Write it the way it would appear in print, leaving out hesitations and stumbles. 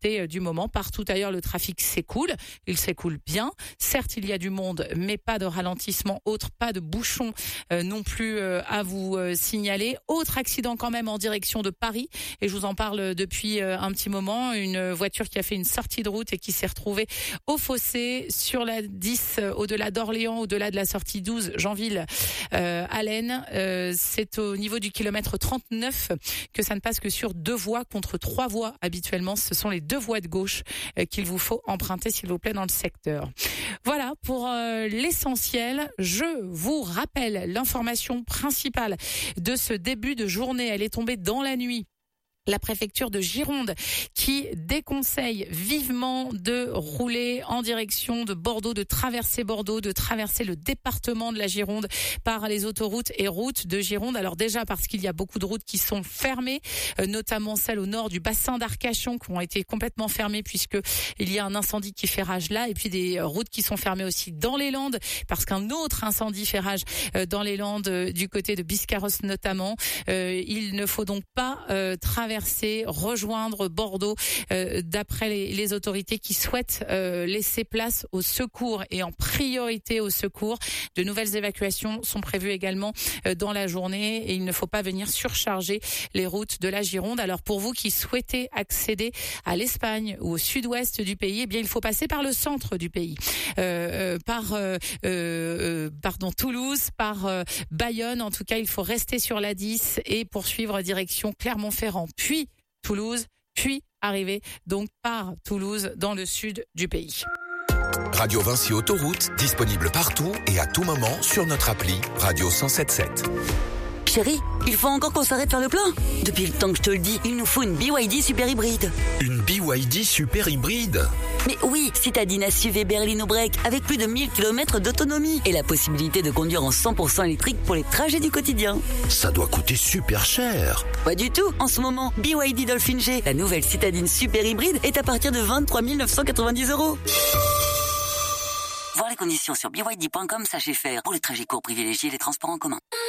l'actualité du moment. Partout ailleurs, le trafic s'écoule. Il s'écoule bien. Certes, il y a du monde, mais pas de ralentissement autre, pas de bouchon non plus à vous signaler. Autre accident quand même en direction de Paris. Et je vous en parle depuis un petit moment. Une voiture qui a fait une sortie de route et qui s'est retrouvée au fossé sur la 10, au-delà d'Orléans, au-delà de la sortie 12, Janville, Allen. C'est au niveau du kilomètre 39 que ça ne passe que sur 2 voies contre 3 voies habituellement. Ce sont les 2 voies de gauche qu'il vous faut emprunter, s'il vous plaît, dans le secteur. Voilà pour l'essentiel. Je vous rappelle l'information principale de ce début de journée. Elle est tombée dans la nuit. La préfecture de Gironde qui déconseille vivement de rouler en direction de Bordeaux, de traverser le département de la Gironde par les autoroutes et routes de Gironde. Alors déjà parce qu'il y a beaucoup de routes qui sont fermées, notamment celles au nord du bassin d'Arcachon qui ont été complètement fermées puisque il y a un incendie qui fait rage là, et puis des routes qui sont fermées aussi dans les Landes parce qu'un autre incendie fait rage dans les Landes du côté de Biscarrosse notamment. Il ne faut donc pas rejoindre Bordeaux d'après les autorités qui souhaitent laisser place au secours et en priorité au secours. De nouvelles évacuations sont prévues également dans la journée et il ne faut pas venir surcharger les routes de la Gironde. Alors pour vous qui souhaitez accéder à l'Espagne ou au sud-ouest du pays, eh bien il faut passer par le centre du pays, par Toulouse, par Bayonne. En tout cas, il faut rester sur la 10 et poursuivre direction Clermont-Ferrand, puis Toulouse, puis arriver donc par Toulouse dans le sud du pays. Radio Vinci Autoroute, disponible partout et à tout moment sur notre appli Radio 107.7. Chérie, il faut encore qu'on s'arrête faire le plein. Depuis le temps que je te le dis, il nous faut une BYD super hybride. Une BYD super hybride? Mais oui, citadine SUV berline break avec plus de 1000 km d'autonomie et la possibilité de conduire en 100% électrique pour les trajets du quotidien. Ça doit coûter super cher. Pas du tout. En ce moment, BYD Dolphin G, la nouvelle citadine super hybride, est à partir de 23 990 €. Voir les conditions sur byd.com/fr pour les trajets courts privilégiés et les transports en commun.